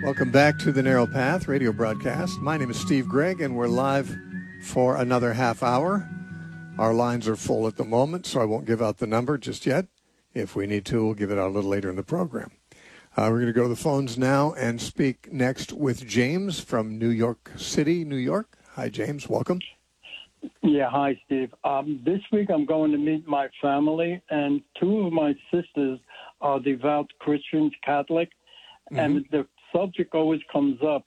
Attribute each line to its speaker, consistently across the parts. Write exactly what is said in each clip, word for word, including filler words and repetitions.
Speaker 1: Welcome back to the Narrow Path radio broadcast. My name is Steve Gregg, and we're live for another half hour. Our lines are full at the moment, so I won't give out the number just yet. If we need to, we'll give it out a little later in the program. Uh, we're going to go to the phones now and speak next with James from New York City, New York. Hi, James. Welcome.
Speaker 2: Yeah, hi, Steve. Um, this week I'm going to meet my family, and two of my sisters are devout Christians, Catholic, mm-hmm. and the subject always comes up.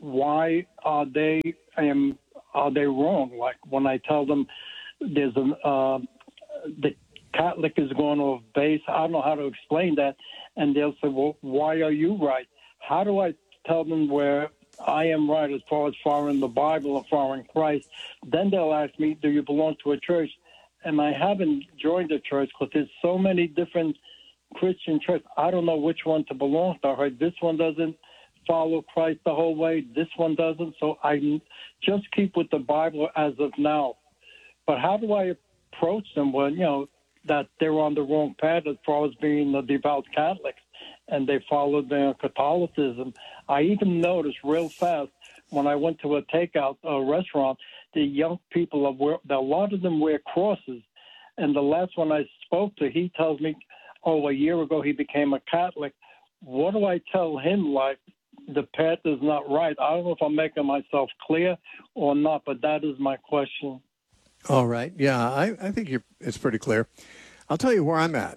Speaker 2: Why are they um, are they wrong? Like when I tell them there's a uh, the Catholic is going off base, I don't know how to explain that, and they'll say, "Well, why are you right?" How do I tell them where I am right as far as following the Bible and following Christ? Then they'll ask me, "Do you belong to a church?" And I haven't joined a church because there's so many different Christian churches. I don't know which one to belong to. I heard this one doesn't follow Christ the whole way. This one doesn't. So I just keep with the Bible as of now. But how do I approach them when, you know, that they're on the wrong path as far as being the devout Catholics and they follow their Catholicism? I even noticed real fast when I went to a takeout uh, restaurant, the young people, are wear, a lot of them wear crosses. And the last one I spoke to, he tells me, oh, a year ago he became a Catholic. What do I tell him? Like, the path is not right. I don't know if I'm making myself clear or not, but that is my question.
Speaker 1: All right. Yeah, I, I think you're, it's pretty clear. I'll tell you where I'm at.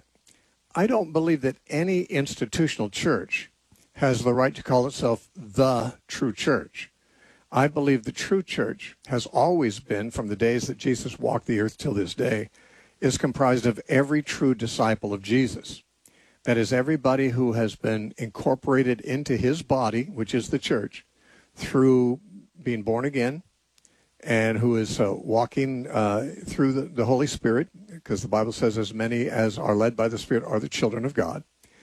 Speaker 1: I don't believe that any institutional church has the right to call itself the true church. I believe the true church has always been, from the days that Jesus walked the earth till this day, is comprised of every true disciple of Jesus. That is, everybody who has been incorporated into his body, which is the church, through being born again, and who is uh, walking uh, through the, the Holy Spirit, because the Bible says as many as are led by the Spirit are the children of God.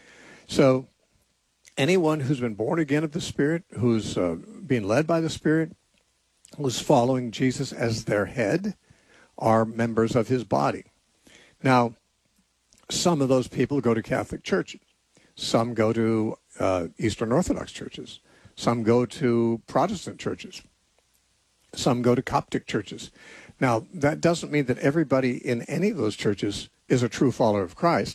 Speaker 1: So anyone who's been born again of the Spirit, who's uh, being led by the Spirit, who's following Jesus as their head, are members of his body. Now, some of those people go to Catholic churches. Some go to uh, Eastern Orthodox churches. Some go to Protestant churches. Some go to Coptic churches. Now, that doesn't mean that everybody in any of those churches is a true follower of Christ.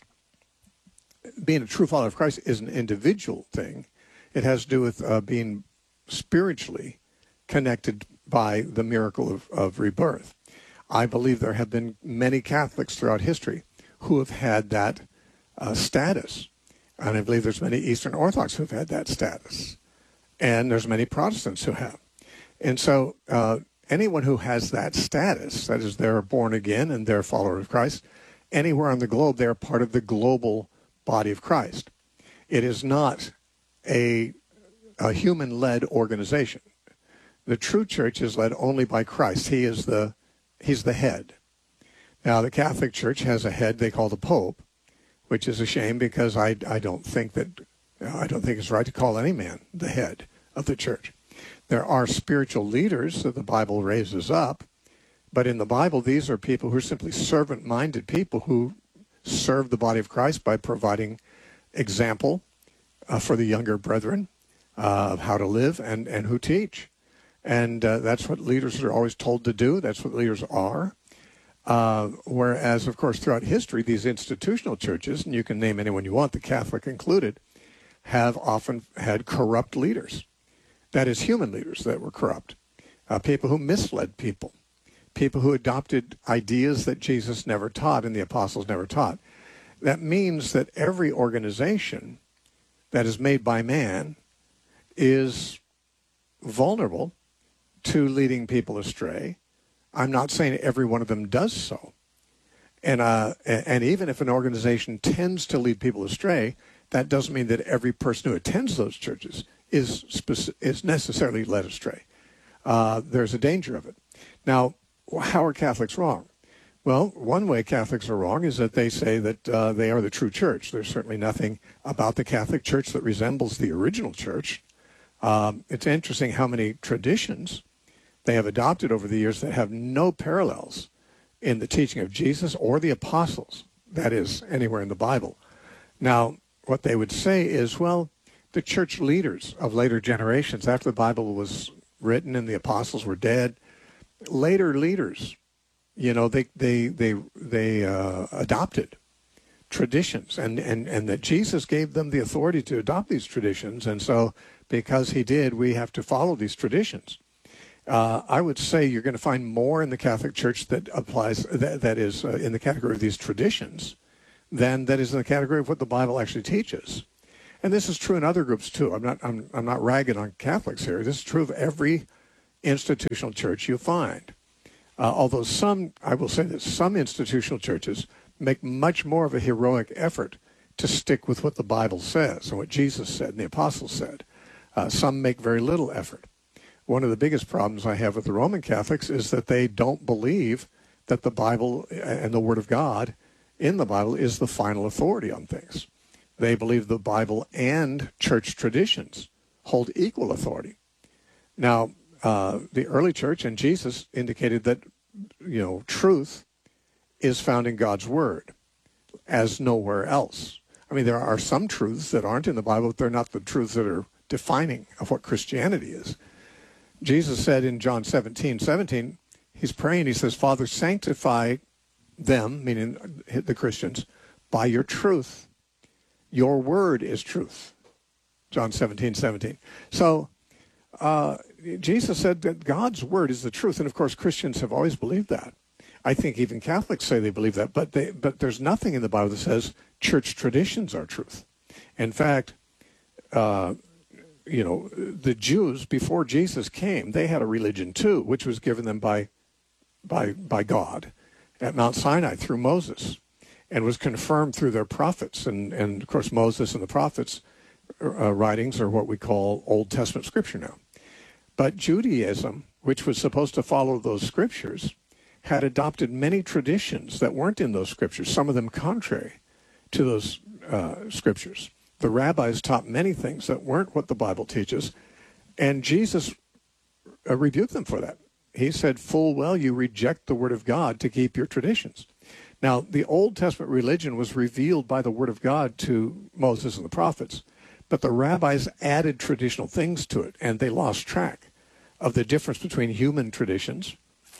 Speaker 1: Being a true follower of Christ is an individual thing. It has to do with uh, being spiritually connected by the miracle of, of rebirth. I believe there have been many Catholics throughout history who have had that uh, status. And I believe there's many Eastern Orthodox who have had that status. And there's many Protestants who have. And so uh, anyone who has that status, that is, they're born again and they're a follower of Christ, anywhere on the globe, they're part of the global body of Christ. It is not a, a human-led organization. The true church is led only by Christ. He is the, he's the head. Now, the Catholic Church has a head they call the Pope, which is a shame because I, I don't think that I don't think it's right to call any man the head of the church. There are spiritual leaders that the Bible raises up, but in the Bible, these are people who are simply servant-minded people who serve the body of Christ by providing example uh, for the younger brethren uh, of how to live and, and who teach. And uh, that's what leaders are always told to do. That's what leaders are. Uh, whereas, of course, throughout history, these institutional churches, and you can name anyone you want, the Catholic included, have often had corrupt leaders. That is, human leaders that were corrupt. Uh, people who misled people. People who adopted ideas that Jesus never taught and the apostles never taught. That means that every organization that is made by man is vulnerable to leading people astray. I'm not saying every one of them does so. And uh, and even if an organization tends to lead people astray, that doesn't mean that every person who attends those churches is speci- is necessarily led astray. Uh, there's a danger of it. Now, how are Catholics wrong? Well, one way Catholics are wrong is that they say that uh, they are the true church. There's certainly nothing about the Catholic Church that resembles the original church. Um, it's interesting how many traditions they have adopted over the years that have no parallels in the teaching of Jesus or the apostles, that is, anywhere in the Bible. Now, what they would say is, well, the church leaders of later generations, after the Bible was written and the apostles were dead, later leaders, you know, they they they they uh, adopted traditions, and, and, and that Jesus gave them the authority to adopt these traditions. And so because he did, we have to follow these traditions. Uh, I would say you're going to find more in the Catholic Church that applies, that, that is uh, in the category of these traditions than that is in the category of what the Bible actually teaches. And this is true in other groups too. I'm not, I'm, I'm not ragging on Catholics here. This is true of every institutional church you find. Uh, although some, I will say that some institutional churches make much more of a heroic effort to stick with what the Bible says and what Jesus said and the apostles said. Uh, some make very little effort. One of the biggest problems I have with the Roman Catholics is that they don't believe that the Bible and the Word of God in the Bible is the final authority on things. They believe the Bible and church traditions hold equal authority. Now, uh, the early church and Jesus indicated that, you know, truth is found in God's Word as nowhere else. I mean, there are some truths that aren't in the Bible, but they're not the truths that are defining of what Christianity is. Jesus said in John seventeen seventeen, he's praying, he says, Father, sanctify them, meaning the Christians, by your truth. Your word is truth. John seventeen seventeen. So uh, Jesus said that God's word is the truth. And of course, Christians have always believed that. I think even Catholics say they believe that, but they, but there's nothing in the Bible that says church traditions are truth. In fact, uh, you know, the Jews before Jesus came, they had a religion too, which was given them by, by, by God at Mount Sinai through Moses, and was confirmed through their prophets. And, and of course, Moses and the prophets' uh, writings are what we call Old Testament scripture now. But Judaism, which was supposed to follow those scriptures, had adopted many traditions that weren't in those scriptures, some of them contrary to those uh, scriptures. The rabbis taught many things that weren't what the Bible teaches, and Jesus uh, rebuked them for that. He said, full well, you reject the word of God to keep your traditions. Now, the Old Testament religion was revealed by the word of God to Moses and the prophets, but the rabbis added traditional things to it, and they lost track of the difference between human traditions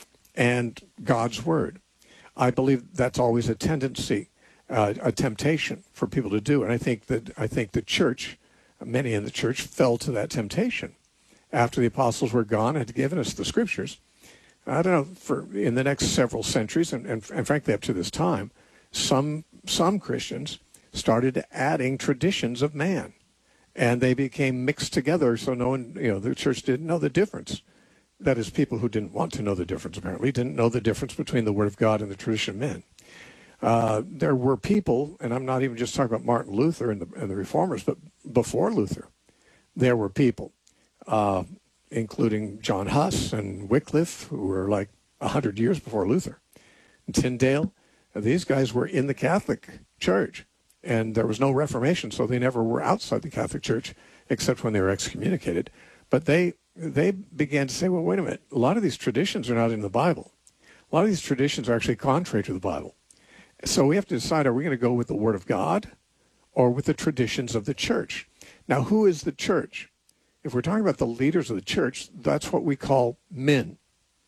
Speaker 1: and God's word. I believe that's always a tendency, uh, a temptation for people to do. And I think that I think the church, many in the church, fell to that temptation after the apostles were gone and had given us the scriptures. I don't know, for in the next several centuries, and, and, and frankly up to this time, some some Christians started adding traditions of man, and they became mixed together. So no one, you know, the church didn't know the difference. That is, people who didn't want to know the difference, apparently, didn't know the difference between the Word of God and the tradition of men. Uh, there were people, and I'm not even just talking about Martin Luther and the, and the Reformers, but before Luther, there were people, uh, including John Huss and Wycliffe, who were like one hundred years before Luther, and Tyndale. These guys were in the Catholic Church, and there was no Reformation, so they never were outside the Catholic Church, except when they were excommunicated. But they... they began to say, well, wait a minute, a lot of these traditions are not in the Bible. A lot of these traditions are actually contrary to the Bible. So we have to decide, are we going to go with the Word of God or with the traditions of the church? Now, who is the church? If we're talking about the leaders of the church, that's what we call men.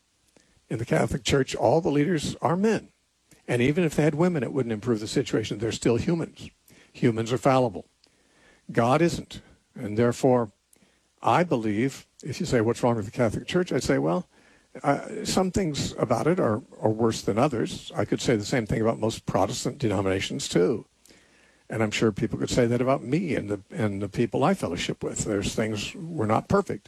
Speaker 1: In the Catholic Church, all the leaders are men. And even if they had women, it wouldn't improve the situation. They're still humans. Humans are fallible. God isn't. And therefore, I believe, if you say, what's wrong with the Catholic Church? I'd say, well, uh, some things about it are, are worse than others. I could say the same thing about most Protestant denominations, too. And I'm sure people could say that about me and the, and the people I fellowship with. There's things, we're not perfect.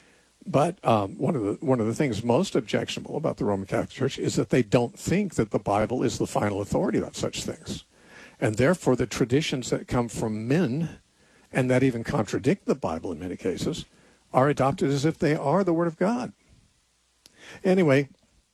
Speaker 1: But um, one of the one of the things most objectionable about the Roman Catholic Church is that they don't think that the Bible is the final authority about such things. And therefore, the traditions that come from men and that even contradict the Bible in many cases, are adopted as if they are the Word of God. Anyway,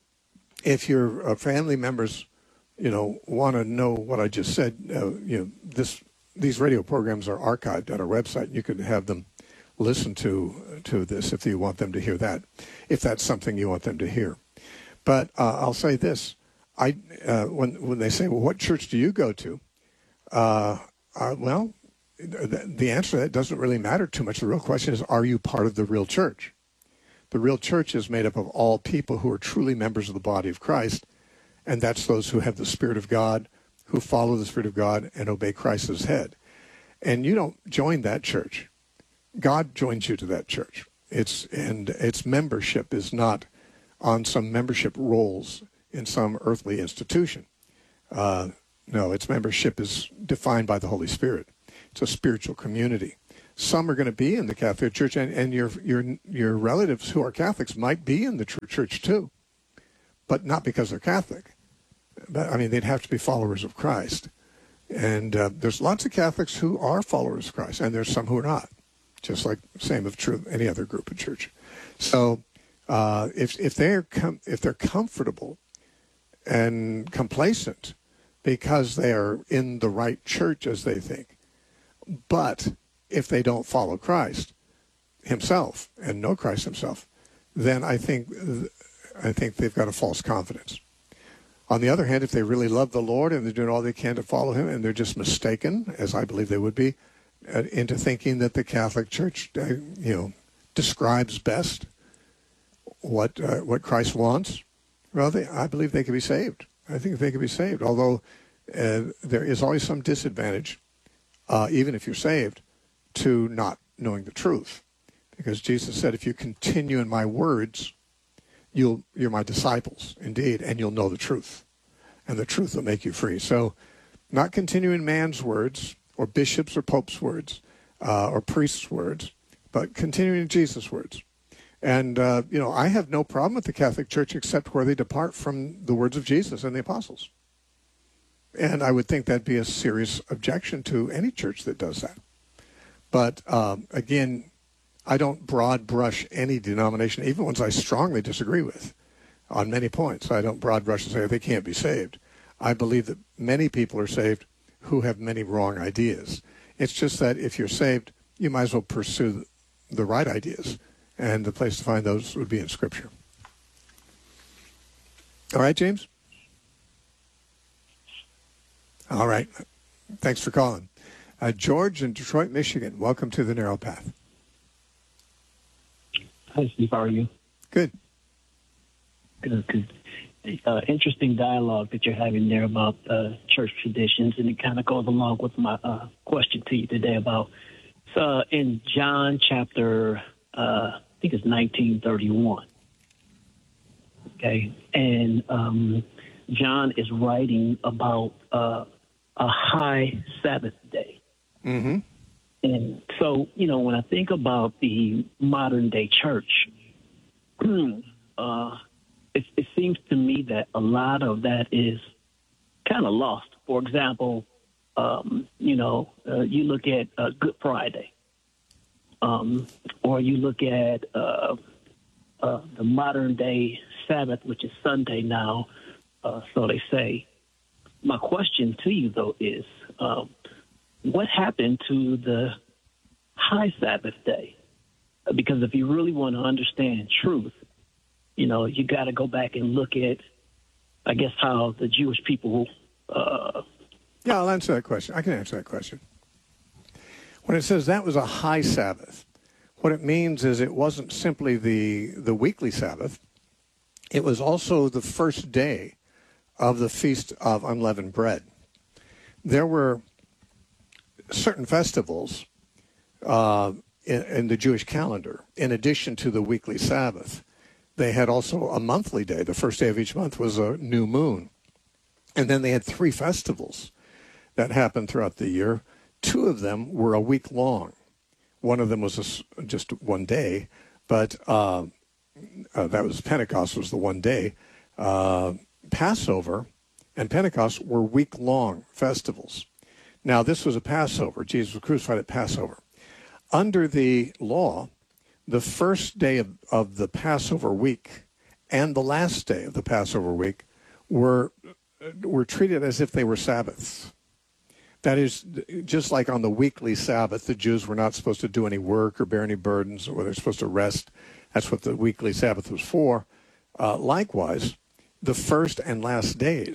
Speaker 1: if your uh, family members, you know, want to know what I just said, uh, you know, this these radio programs are archived at our website. You could have them listen to to this if you want them to hear that, if that's something you want them to hear. But uh, I'll say this: I uh, when when they say, well, what church do you go to? Uh, uh, well. the, the answer to that doesn't really matter too much. The real question is, are you part of the real church? The real church is made up of all people who are truly members of the body of Christ, and that's those who have the Spirit of God, who follow the Spirit of God and obey Christ as head. And you don't join that church. God joins you to that church. It's and its membership is not on some membership rolls in some earthly institution. Uh, no, its membership is defined by the Holy Spirit. It's a spiritual community. Some are going to be in the Catholic Church, and, and your your your relatives who are Catholics might be in the true church too, but not because they're Catholic. But I mean, they'd have to be followers of Christ. And uh, there's lots of Catholics who are followers of Christ, and there's some who are not. Just like same of true of any other group of church. So uh, if if they're com- if they're comfortable and complacent because they are in the right church as they think, but if they don't follow Christ himself and know Christ himself, then I think I think they've got a false confidence. On the other hand, if they really love the Lord and they're doing all they can to follow him, and they're just mistaken, as I believe they would be, uh, into thinking that the Catholic Church, uh, you know, describes best what uh, what Christ wants, well, they, I believe they could be saved. I think they could be saved, although uh, there is always some disadvantage, uh, even if you're saved, to not knowing the truth. Because Jesus said, if you continue in my words, you'll, you're my disciples, indeed, and you'll know the truth. And the truth will make you free. So not continuing man's words, or bishops' or popes' words, uh, or priests' words, but continuing Jesus' words. And, uh, you know, I have no problem with the Catholic Church except where they depart from the words of Jesus and the apostles. And I would think that'd be a serious objection to any church that does that. But, um, again, I don't broad brush any denomination, even ones I strongly disagree with on many points. I don't broad brush and say they can't be saved. I believe that many people are saved who have many wrong ideas. It's just that if you're saved, you might as well pursue the right ideas. And the place to find those would be in Scripture. All right, James? All right. Thanks for calling. Uh, George in Detroit, Michigan. Welcome to the Narrow Path.
Speaker 3: Hi, Steve. How are you?
Speaker 1: Good.
Speaker 3: Good, good. Uh, interesting dialogue that you're having there about uh, church traditions, and it kind of goes along with my uh, question to you today about uh, in John chapter, uh, I think it's nineteen thirty-one. Okay, and um, John is writing about uh, a high Sabbath day.
Speaker 1: Mm-hmm.
Speaker 3: And so, you know, when I think about the modern day church, uh, it, it seems to me that a lot of that is kind of lost. For example, um, you know, uh, you look at uh, Good Friday, um, or you look at uh, uh, the modern day Sabbath, which is Sunday now, uh, so they say. My question to you, though, is um, what happened to the high Sabbath day? Because if you really want to understand truth, you know, you got to go back and look at, I guess, how the Jewish people. Uh,
Speaker 1: yeah, I'll answer that question. I can answer that question. When it says that was a high Sabbath, what it means is it wasn't simply the, the weekly Sabbath. It was also the first day of the Feast of Unleavened Bread. There were certain festivals uh, in, in the Jewish calendar, in addition to the weekly Sabbath. They had also a monthly day. The first day of each month was a new moon. And then they had three festivals that happened throughout the year. Two of them were a week long. One of them was a, just one day, but uh, uh, that was Pentecost was the one day. Uh, Passover and Pentecost were week-long festivals. Now, this was a Passover. Jesus was crucified at Passover. Under the law, the first day of, of the Passover week and the last day of the Passover week were, were treated as if they were Sabbaths. That is, just like on the weekly Sabbath, the Jews were not supposed to do any work or bear any burdens, or they're supposed to rest. That's what the weekly Sabbath was for. Uh, likewise, the first and last days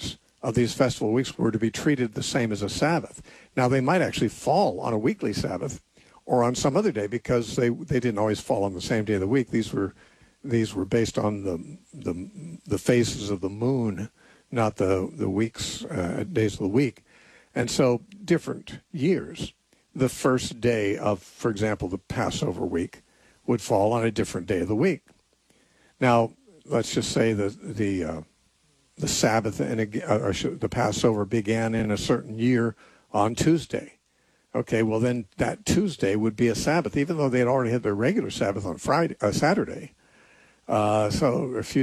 Speaker 1: of these festival weeks were to be treated the same as a Sabbath. Now, they might actually fall on a weekly Sabbath or on some other day because they, they didn't always fall on the same day of the week. These were these were based on the the, the phases of the moon, not the, the weeks, uh, days of the week. And so different years, the first day of, for example, the Passover week would fall on a different day of the week. Now, let's just say the the uh, the Sabbath and or the Passover began in a certain year on Tuesday. Okay, well then that Tuesday would be a Sabbath, even though they had already had their regular Sabbath on Friday, uh, Saturday. Uh, so a few